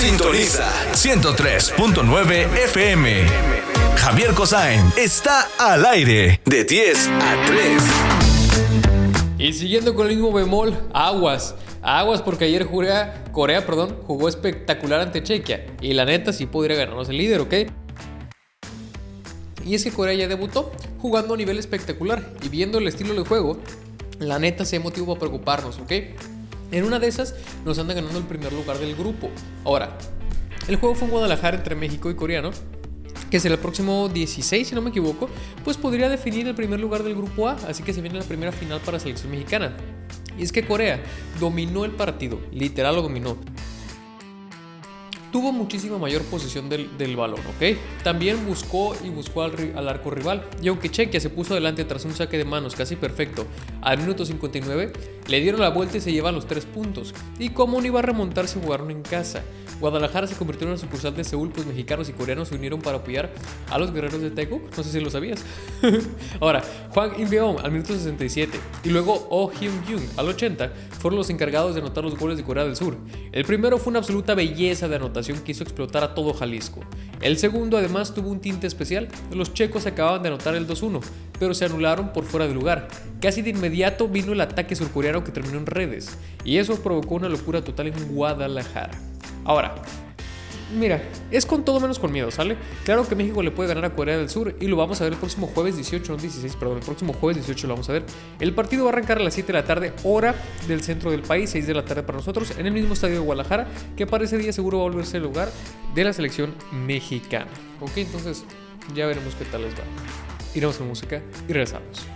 Sintoniza 103.9 FM. Javier Cosain está al aire de 10 a 3. Y siguiendo con el mismo bemol, aguas porque ayer Corea jugó espectacular ante Chequia. Y la neta sí podría ganarnos el líder, ¿ok? Y es que Corea ya debutó jugando a nivel espectacular. Y viendo el estilo de juego, la neta sí hay motivo para preocuparnos, ¿ok? En una de esas nos anda ganando el primer lugar del grupo. Ahora, el juego fue en Guadalajara entre México y Corea, ¿no? Que será el próximo 16, si no me equivoco, pues podría definir el primer lugar del grupo A, así que se viene la primera final para la selección mexicana. Y es que Corea dominó el partido, literal lo dominó. Tuvo muchísima mayor posesión del balón, ¿ok? También buscó al arco rival. Y aunque Chequia se puso adelante tras un saque de manos casi perfecto al minuto 59, le dieron la vuelta y se llevan los 3 puntos. Y como no iba a remontar si jugaron en casa, Guadalajara se convirtió en una sucursal de Seúl, pues mexicanos y coreanos se unieron para apoyar a los guerreros de Taeguk. No sé si lo sabías. Ahora, Hwang In-beom al minuto 67 y luego Oh Hyun-jung al 80 fueron los encargados de anotar los goles de Corea del Sur. El primero fue una absoluta belleza de anotación que hizo explotar a todo Jalisco. El segundo además tuvo un tinte especial. Los checos acababan de anotar el 2-1, pero se anularon por fuera de lugar. Casi de inmediato vino el ataque surcoreano que terminó en redes, y eso provocó una locura total en Guadalajara. Ahora, mira, es con todo menos con miedo, ¿sale? Claro que México le puede ganar a Corea del Sur y lo vamos a ver el próximo jueves 18, no 16, perdón, el próximo jueves 18 lo vamos a ver. El partido va a arrancar a las 7 de la tarde, hora del centro del país, 6 de la tarde para nosotros, en el mismo estadio de Guadalajara, que para ese día seguro va a volverse el lugar de la selección mexicana. Ok, entonces ya veremos qué tal les va. Iremos con música y regresamos.